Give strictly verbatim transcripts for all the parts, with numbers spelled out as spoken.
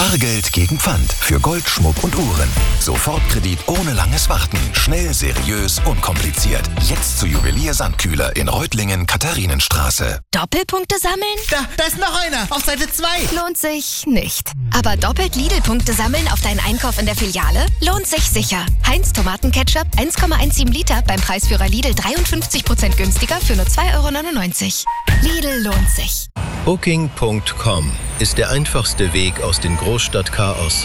Bargeld gegen Pfand für Gold, Schmuck und Uhren. Sofortkredit ohne langes Warten. Schnell, seriös, unkompliziert. Jetzt zu Juwelier Sandkühler in Reutlingen, Katharinenstraße. Doppelpunkte sammeln? Da, da ist noch einer. Auf Seite zwei. Lohnt sich nicht. Aber doppelt Lidl-Punkte sammeln auf deinen Einkauf in der Filiale? Lohnt sich sicher. Heinz Tomatenketchup eins Komma siebzehn Liter beim Preisführer Lidl dreiundfünfzig Prozent günstiger für nur zwei Euro neunundneunzig. Lidl lohnt sich. Booking Punkt com ist der einfachste Weg aus dem Großstadtchaos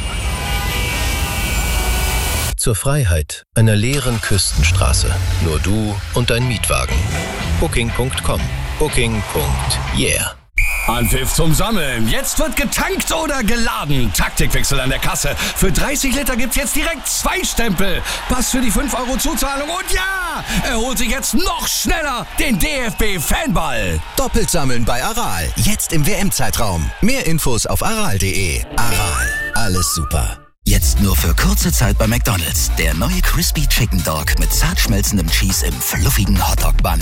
zur Freiheit einer leeren Küstenstraße. Nur du und dein Mietwagen. Booking Punkt com. Booking. Yeah. Anpfiff zum Sammeln. Jetzt wird getankt oder geladen. Taktikwechsel an der Kasse. Für dreißig Liter gibt's jetzt direkt zwei Stempel. Pass für die fünf Euro Zuzahlung und ja, er holt sich jetzt noch schneller den D F B-Fanball. Doppelt sammeln bei Aral. Jetzt im W M-Zeitraum. Mehr Infos auf aral punkt de. Aral. Alles super. Jetzt nur für kurze Zeit bei McDonald's. Der neue Crispy Chicken Dog mit zart schmelzendem Cheese im fluffigen Hotdog-Bun.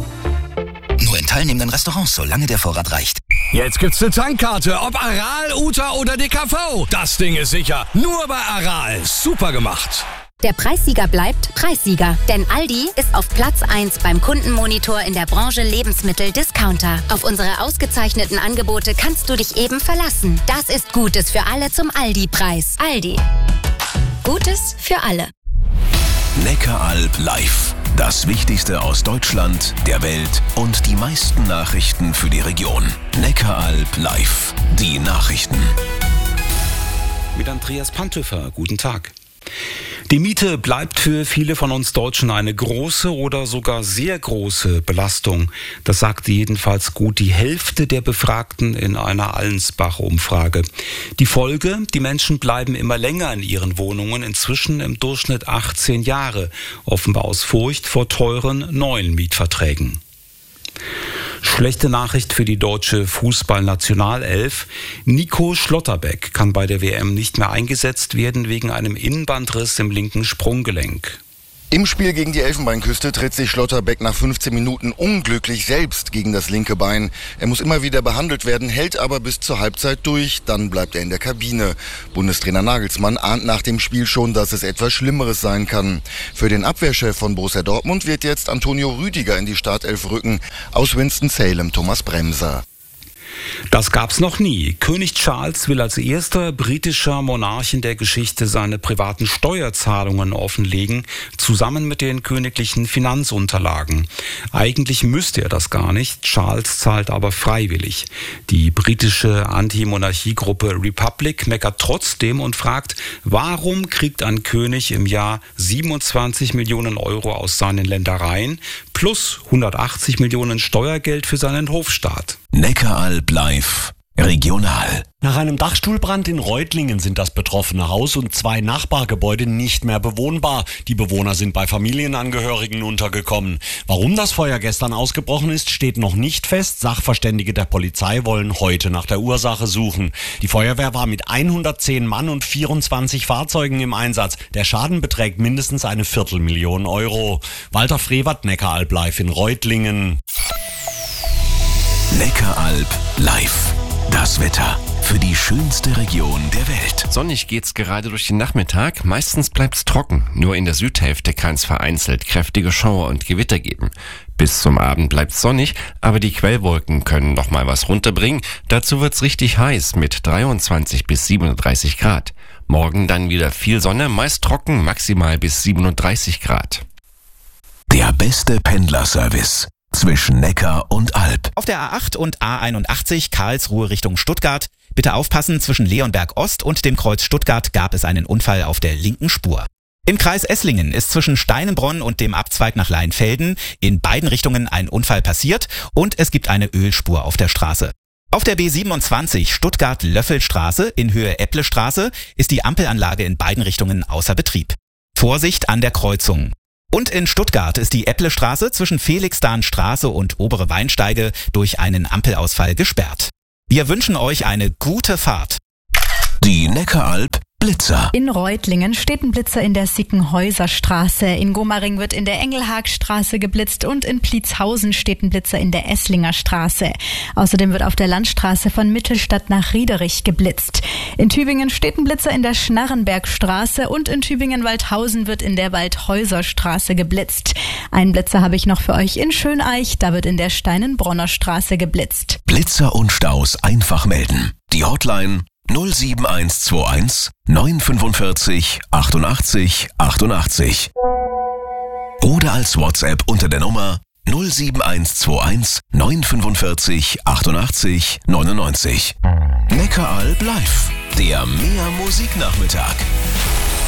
Nur in teilnehmenden Restaurants, solange der Vorrat reicht. Jetzt gibt's eine Tankkarte, ob Aral, Uta oder D K V. Das Ding ist sicher. Nur bei Aral. Super gemacht. Der Preissieger bleibt Preissieger, denn Aldi ist auf Platz eins beim Kundenmonitor in der Branche Lebensmittel-Discounter. Auf unsere ausgezeichneten Angebote kannst du dich eben verlassen. Das ist Gutes für alle zum Aldi-Preis. Aldi. Gutes für alle. Neckaralb live. Das Wichtigste aus Deutschland, der Welt und die meisten Nachrichten für die Region. Neckaralb live. Die Nachrichten. Mit Andreas Pantöfer. Guten Tag. Die Miete bleibt für viele von uns Deutschen eine große oder sogar sehr große Belastung. Das sagte jedenfalls gut die Hälfte der Befragten in einer Allensbach-Umfrage. Die Folge: Die Menschen bleiben immer länger in ihren Wohnungen, inzwischen im Durchschnitt achtzehn Jahre, offenbar aus Furcht vor teuren neuen Mietverträgen. Schlechte Nachricht für die deutsche Fußballnationalelf. Nico Schlotterbeck kann bei der W M nicht mehr eingesetzt werden wegen einem Innenbandriss im linken Sprunggelenk. Im Spiel gegen die Elfenbeinküste tritt sich Schlotterbeck nach fünfzehn Minuten unglücklich selbst gegen das linke Bein. Er muss immer wieder behandelt werden, hält aber bis zur Halbzeit durch. Dann bleibt er in der Kabine. Bundestrainer Nagelsmann ahnt nach dem Spiel schon, dass es etwas Schlimmeres sein kann. Für den Abwehrchef von Borussia Dortmund wird jetzt Antonio Rüdiger in die Startelf rücken. Aus Winston-Salem Thomas Bremser. Das gab's noch nie. König Charles will als erster britischer Monarch in der Geschichte seine privaten Steuerzahlungen offenlegen, zusammen mit den königlichen Finanzunterlagen. Eigentlich müsste er das gar nicht, Charles zahlt aber freiwillig. Die britische Anti-Monarchie-Gruppe Republic meckert trotzdem und fragt, warum kriegt ein König im Jahr siebenundzwanzig Millionen Euro aus seinen Ländereien plus hundertachtzig Millionen Steuergeld für seinen Hofstaat? Neckaralb live. Regional. Nach einem Dachstuhlbrand in Reutlingen sind das betroffene Haus und zwei Nachbargebäude nicht mehr bewohnbar. Die Bewohner sind bei Familienangehörigen untergekommen. Warum das Feuer gestern ausgebrochen ist, steht noch nicht fest. Sachverständige der Polizei wollen heute nach der Ursache suchen. Die Feuerwehr war mit hundertzehn Mann und vierundzwanzig Fahrzeugen im Einsatz. Der Schaden beträgt mindestens eine Viertelmillion Euro. Walter Frevert, Neckaralb live in Reutlingen. Neckaralb live. Das Wetter für die schönste Region der Welt. Sonnig geht's gerade durch den Nachmittag. Meistens bleibt's trocken. Nur in der Südhälfte kann's vereinzelt kräftige Schauer und Gewitter geben. Bis zum Abend bleibt's sonnig, aber die Quellwolken können noch mal was runterbringen. Dazu wird's richtig heiß mit dreiundzwanzig bis siebenunddreißig Grad. Morgen dann wieder viel Sonne, meist trocken, maximal bis siebenunddreißig Grad. Der beste Pendlerservice zwischen Neckar und Alb. Auf der A acht und A einundachtzig Karlsruhe Richtung Stuttgart. Bitte aufpassen, zwischen Leonberg Ost und dem Kreuz Stuttgart gab es einen Unfall auf der linken Spur. Im Kreis Esslingen ist zwischen Steinenbronn und dem Abzweig nach Leinfelden in beiden Richtungen ein Unfall passiert und es gibt eine Ölspur auf der Straße. Auf der B siebenundzwanzig Stuttgart-Löffelstraße in Höhe Epplestraße ist die Ampelanlage in beiden Richtungen außer Betrieb. Vorsicht an der Kreuzung. Und in Stuttgart ist die Epplestraße zwischen Felixdahnstraße und Obere Weinsteige durch einen Ampelausfall gesperrt. Wir wünschen euch eine gute Fahrt. Die Neckaralb Blitzer. In Reutlingen steht ein Blitzer in der Sickenhäuserstraße. In Gomaring wird in der Engelhagstraße geblitzt und in Pliezhausen steht ein Blitzer in der Esslinger Straße. Außerdem wird auf der Landstraße von Mittelstadt nach Riederich geblitzt. In Tübingen steht ein Blitzer in der Schnarrenbergstraße und in Tübingen-Waldhausen wird in der Waldhäuserstraße geblitzt. Einen Blitzer habe ich noch für euch in Schöneich, da wird in der Steinenbronner Straße geblitzt. Blitzer und Staus einfach melden. Die Hotline null sieben eins zwei eins neun fünfundvierzig achtundachtzig achtundachtzig. Oder als WhatsApp unter der Nummer null sieben eins zwei eins neun fünfundvierzig achtundachtzig neunundneunzig. Neckaralb live, der Mehr Musiknachmittag.